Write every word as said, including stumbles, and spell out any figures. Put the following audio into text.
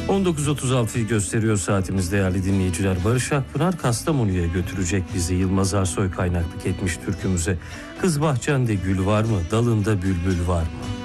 on dokuz otuz altıyı gösteriyor saatimiz değerli dinleyiciler. Barış Akpınar Kastamonu'ya götürecek bizi. Yılmaz Arsoy kaynaklık etmiş türkümüze. Kız bahçende gül var mı, dalında bülbül var mı?